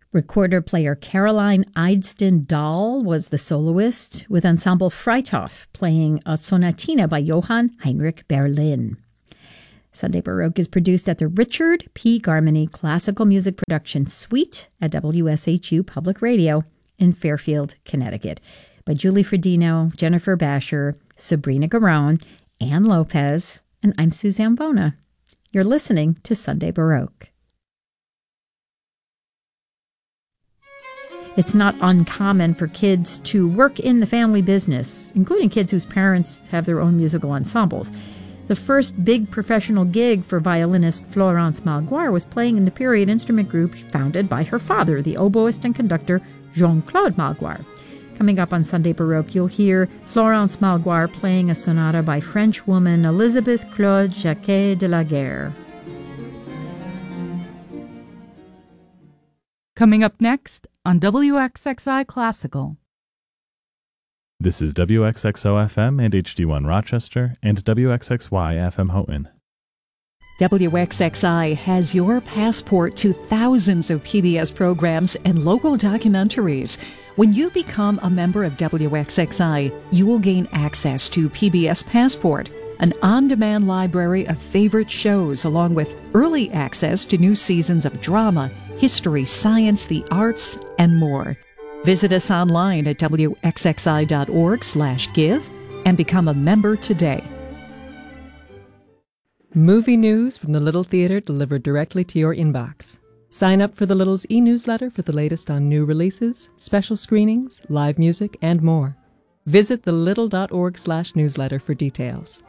Recorder player Caroline Eidston Dahl was the soloist, with Ensemble Freithof playing a sonatina by Johann Heinrich Berlin. Sunday Baroque is produced at the Richard P. Garmany Classical Music Production Suite at WSHU Public Radio in Fairfield, Connecticut, by Julie Fredino, Jennifer Basher, Sabrina Garone, Ann Lopez, and I'm Suzanne Bona. You're listening to Sunday Baroque. It's not uncommon for kids to work in the family business, including kids whose parents have their own musical ensembles. The first big professional gig for violinist Florence Malguard was playing in the period instrument group founded by her father, the oboist and conductor Jean-Claude Malguard. Coming up on Sunday Baroque, you'll hear Florence Malguard playing a sonata by French woman Elizabeth Claude Jacquet de la Guerre. Coming up next on WXXI Classical. This is WXXO-FM and HD1 Rochester and WXXY-FM Houghton. WXXI has your passport to thousands of PBS programs and local documentaries. When you become a member of WXXI, you will gain access to PBS Passport, an on-demand library of favorite shows, along with early access to new seasons of drama, history, science, the arts, and more. Visit us online at wxxi.org/give and become a member today. Movie news from the Little Theater delivered directly to your inbox. Sign up for the Little's e-newsletter for the latest on new releases, special screenings, live music, and more. Visit thelittle.org/newsletter for details.